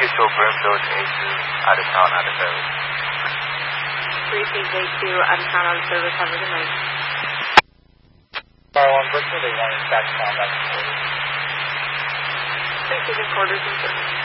Mutual Brimfield A2, out of town, out of service. 3682, out of town, out of service. Have a good night. Bar 1, Brimfield A1 is back to town, back to quarters. 3 quarters in service.